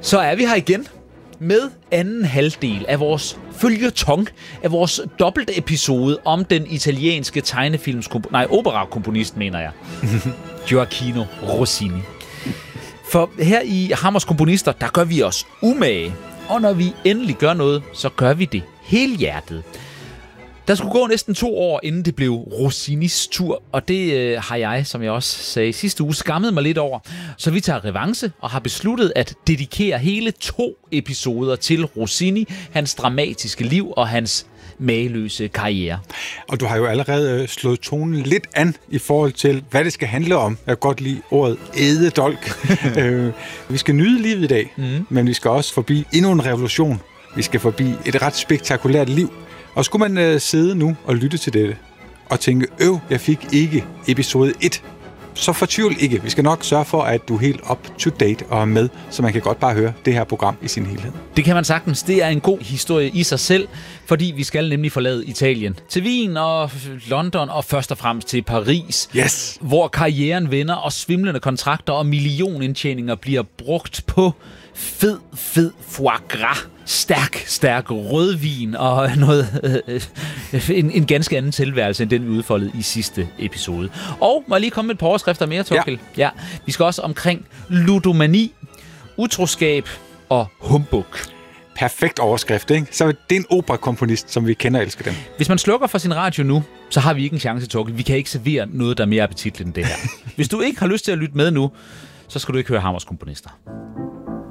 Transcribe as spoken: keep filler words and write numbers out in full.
Så er vi her igen med anden halvdel af vores føljeton, af vores dobbelt episode om den italienske tegnefilms nej, operakomponist, mener jeg. Gioacchino Rossini. For her i Hammers Komponister, der gør vi os umage. Og når vi endelig gør noget, så gør vi det helhjertet. Der skulle gå næsten to år, inden det blev Rossinis tur, og det øh, har jeg, som jeg også sagde sidste uge, skammet mig lidt over. Så vi tager revanche og har besluttet at dedikere hele to episoder til Rossini, hans dramatiske liv og hans mageløse karriere. Og du har jo allerede slået tonen lidt an i forhold til, hvad det skal handle om. Jeg kan godt lide ordet ædedolk. øh, vi skal nyde livet i dag, mm. men vi skal også forbi endnu en revolution. Vi skal forbi et ret spektakulært liv. Og skulle man øh, sidde nu og lytte til dette og tænke, øv, jeg fik ikke episode et, så fortvivl ikke. Vi skal nok sørge for, at du er helt up to date og er med, så man kan godt bare høre det her program i sin helhed. Det kan man sagtens. Det er en god historie i sig selv, fordi vi skal nemlig forlade Italien til Wien og London og først og fremmest til Paris, yes. hvor karrieren vender og svimlende kontrakter og millionindtjeninger bliver brugt på fed, fed foie gras, stærk, stærk rødvin og noget, øh, en, en ganske anden tilværelse, end den vi udfoldede i sidste episode. Og må jeg lige komme med et par overskrifter mere, Torkild? Ja. ja. Vi skal også omkring ludomani, utroskab og humbug. Perfekt overskrift, ikke? Så det er en operakomponist, som vi kender og elsker dem. Hvis man slukker for sin radio nu, så har vi ikke en chance, Torkild. Vi kan ikke servere noget, der er mere appetitligt end det her. Hvis du ikke har lyst til at lytte med nu, så skal du ikke høre Hammers Komponister.